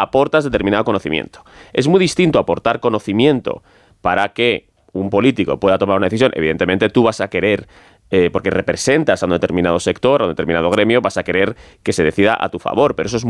aportas determinado conocimiento. Es muy distinto aportar conocimiento para que un político pueda tomar una decisión. Evidentemente tú vas a querer, porque representas a un determinado sector, a un determinado gremio, vas a querer que se decida a tu favor, pero eso es